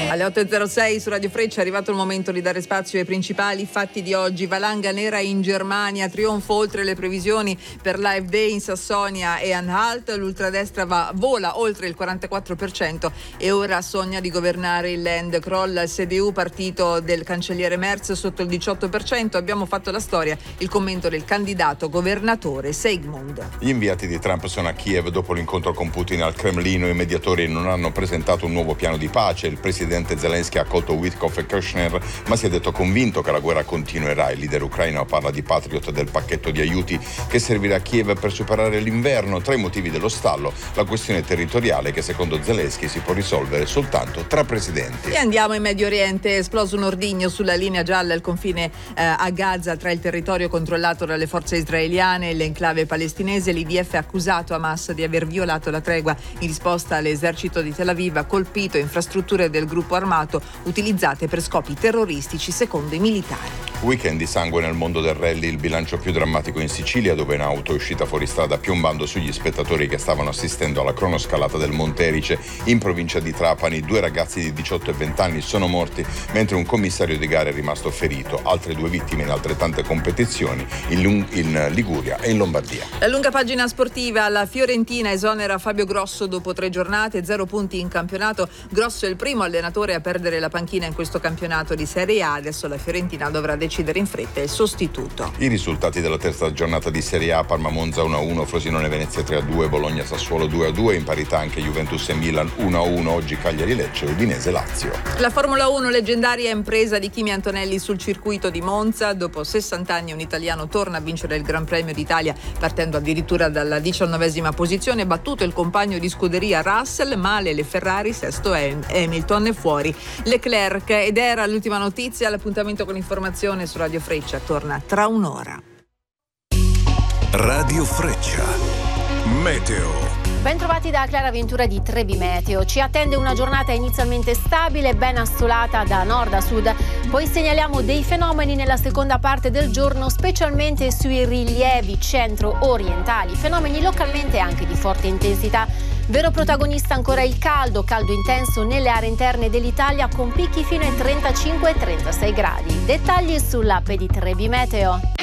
Alle 8.06 su Radio Freccia è arrivato il momento di dare spazio ai principali fatti di oggi. Valanga nera in Germania, trionfo oltre le previsioni per l'AfD in Sassonia e Anhalt. L'ultradestra vola oltre il 44% e ora sogna di governare il Land. Crolla il CDU, partito del cancelliere Merz, sotto il 18%. Abbiamo fatto la storia, il commento del candidato governatore Segmund. Gli inviati di Trump sono a Kiev dopo l'incontro con Putin al Cremlino. I mediatori non hanno presentato un nuovo piano di pace. Il presidente Zelensky ha accolto Witkoff e Kushner, ma si è detto convinto che la guerra continuerà. Il leader ucraino parla di Patriot, del pacchetto di aiuti che servirà a Kiev per superare l'inverno. Tra i motivi dello stallo, la questione territoriale che secondo Zelensky si può risolvere soltanto tra presidenti. E andiamo in Medio Oriente. È esploso un ordigno sulla linea gialla al confine a Gaza tra il territorio controllato dalle forze israeliane e l'enclave palestinese. L'IDF ha accusato Hamas di aver violato la tregua. In risposta, l'esercito di Tel Aviv ha colpito infrastrutture del gruppo armato utilizzate per scopi terroristici, secondo i militari. Weekend di sangue nel mondo del rally, il bilancio più drammatico in Sicilia, dove un'auto è uscita fuori strada piombando sugli spettatori che stavano assistendo alla cronoscalata del Monte Erice. In provincia di Trapani 2 ragazzi di 18 e 20 anni sono morti, mentre un commissario di gara è rimasto ferito. Altre 2 vittime in altrettante competizioni in Liguria e in Lombardia. La lunga pagina sportiva, la Fiorentina esonera Fabio Grosso dopo 3 giornate, 0 punti in campionato. Grosso è il primo allenatore a perdere la panchina in questo campionato di Serie A. Adesso la Fiorentina dovrà decidere in fretta il sostituto. I risultati della terza giornata di Serie A: Parma Monza 1-1, Frosinone Venezia 3-2, Bologna Sassuolo 2-2, in parità anche Juventus e Milan 1-1, oggi Cagliari Lecce, Udinese Lazio. La Formula 1, leggendaria impresa di Kimi Antonelli sul circuito di Monza. Dopo 60 anni un italiano torna a vincere il Gran Premio d'Italia, partendo addirittura dalla 19ª posizione, battuto il compagno di scuderia Russell, male le Ferrari, sesto Hamilton è fuori Leclerc. Ed era l'ultima notizia. L'appuntamento con l'informazione su Radio Freccia torna tra un'ora. Radio Freccia Meteo. Ben trovati da Clara Ventura di Trebi Meteo. Ci attende una giornata inizialmente stabile, ben assolata da nord a sud. Poi segnaliamo dei fenomeni nella seconda parte del giorno, specialmente sui rilievi centro-orientali. Fenomeni localmente anche di forte intensità. Vero protagonista ancora il caldo intenso nelle aree interne dell'Italia, con picchi fino ai 35 e 36 gradi. Dettagli sull'app di Trebi Meteo.